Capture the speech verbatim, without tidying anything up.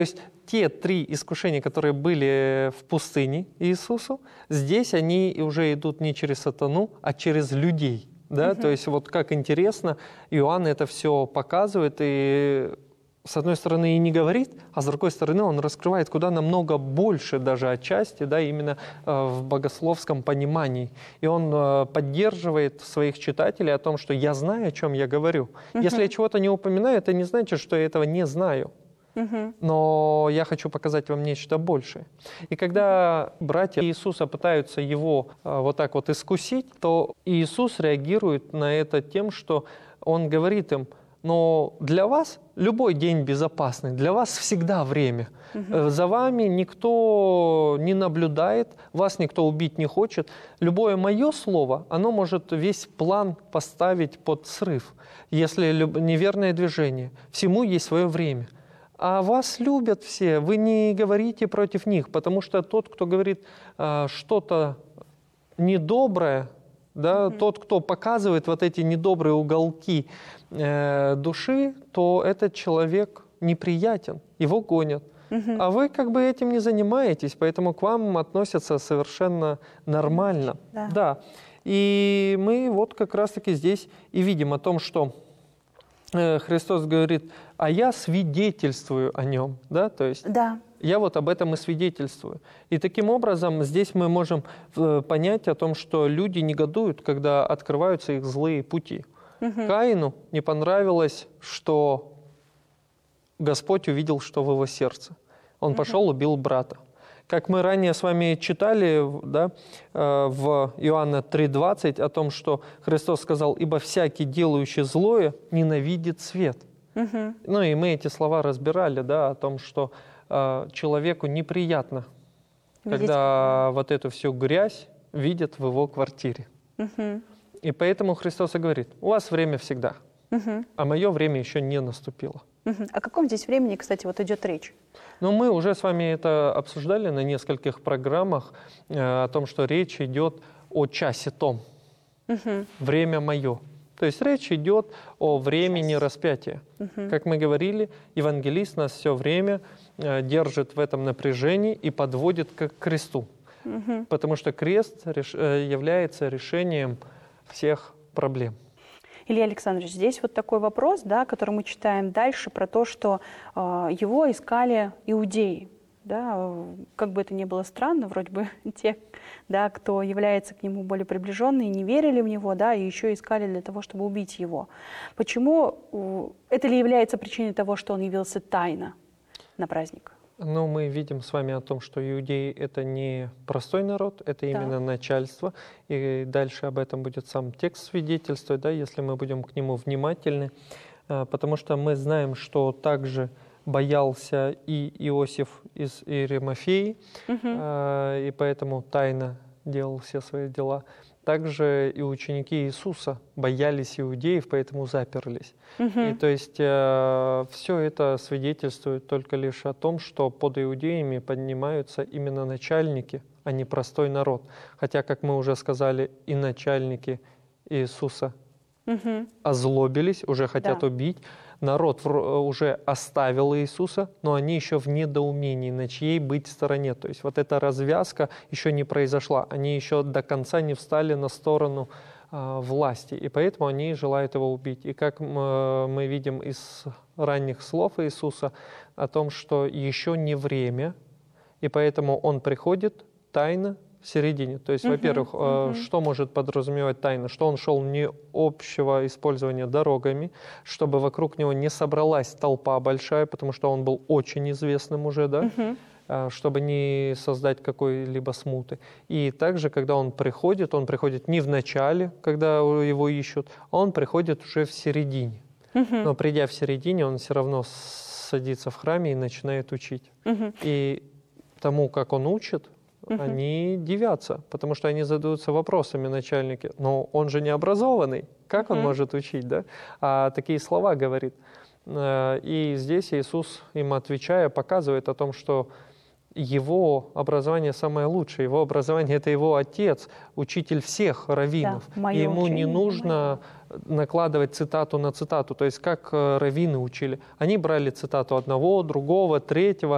есть те три искушения, которые были в пустыне Иисусу, здесь они уже идут не через сатану, а через людей. Да? Угу. То есть вот как интересно, Иоанн это все показывает, и с одной стороны и не говорит, а с другой стороны он раскрывает куда намного больше даже отчасти, да, именно э, в богословском понимании. И он э, поддерживает своих читателей о том, что я знаю, о чем я говорю. Угу. Если я чего-то не упоминаю, это не значит, что я этого не знаю. Угу. Но я хочу показать вам нечто большее. И когда братья Иисуса пытаются его э, вот так вот искусить, то Иисус реагирует на это тем, что он говорит им: но для вас любой день безопасный, для вас всегда время. Угу. За вами никто не наблюдает, вас никто убить не хочет. Любое мое слово, оно может весь план поставить под срыв, если неверное движение. Всему есть свое время. А вас любят все, вы не говорите против них, потому что тот, кто говорит э, что-то недоброе, да, Mm-hmm. тот, кто показывает вот эти недобрые уголки э, души, то этот человек неприятен, его гонят. Mm-hmm. А вы как бы этим не занимаетесь, поэтому к вам относятся совершенно нормально. Да. Да. И мы вот как раз-таки здесь и видим о том, что Христос говорит: а я свидетельствую о нем, да, то есть Да. я вот об этом и свидетельствую. И таким образом здесь мы можем понять о том, что люди негодуют, когда открываются их злые пути. Угу. Каину не понравилось, что Господь увидел, что в его сердце. Он Угу. пошел, убил брата. Как мы ранее с вами читали, да, в Иоанна три двадцать о том, что Христос сказал: «Ибо всякий, делающий злое, ненавидит свет». Угу. Ну и мы эти слова разбирали, да, о том, что э, человеку неприятно, Видеть. когда вот эту всю грязь видят в его квартире. Угу. И поэтому Христос и говорит: у вас время всегда, Угу. а мое время еще не наступило. Угу. О каком здесь времени, кстати, вот идет речь? Но мы уже с вами это обсуждали на нескольких программах, э, о том, что речь идет о часе том. Угу. Время мое. То есть речь идет о времени распятия. Угу. Как мы говорили, евангелист нас все время э, держит в этом напряжении и подводит к кресту. Угу. Потому что крест реш, э, является решением всех проблем. Илья Александрович, здесь вот такой вопрос, да, который мы читаем дальше, про то, что э, его искали иудеи. Да, как бы это ни было странно, вроде бы те, да, кто является к нему более приближенные, не верили в него, да, и еще искали для того, чтобы убить его. Почему? Это ли является причиной того, что он явился тайно на праздник? Ну, мы видим с вами о том, что иудеи — это не простой народ, это именно Да. начальство. И дальше об этом будет сам текст свидетельствовать, да, если мы будем к нему внимательны. Потому что мы знаем, что также боялся и Иосиф из Иеремофеи, Угу. и поэтому тайно делал все свои дела. Также и ученики Иисуса боялись иудеев, поэтому заперлись. Угу. И то есть э, все это свидетельствует только лишь о том, что под иудеями поднимаются именно начальники, а не простой народ. Хотя, как мы уже сказали, и начальники Иисуса Угу. озлобились, уже хотят Да. убить. Народ уже оставил Иисуса, но они еще в недоумении, на чьей быть стороне. То есть вот эта развязка еще не произошла. Они еще до конца не встали на сторону э, власти, и поэтому они желают его убить. И как мы, мы видим из ранних слов Иисуса о том, что еще не время, и поэтому Он приходит тайно, в середине. То есть, Мгм, во-первых, мгм. что может подразумевать тайна? Что он шел не общего использования дорогами, чтобы вокруг него не собралась толпа большая, потому что он был очень известным уже, да, Мгм. чтобы не создать какой-либо смуты. И также, когда он приходит, он приходит не в начале, когда его ищут, а он приходит уже в середине. Мгм. Но придя в середине, он все равно садится в храме и начинает учить. Мгм. И тому, как он учит, Мгм. они дивятся, потому что они задаются вопросами, начальники. Но он же не образованный, как он Мгм. может учить, да? А такие слова говорит. Э, И здесь Иисус им отвечая, показывает о том, что его образование самое лучшее. Его образование — это его отец, учитель всех раввинов. Да, моё И ему не учение, нужно накладывать цитату на цитату. То есть как э, раввины учили. Они брали цитату одного, другого, третьего,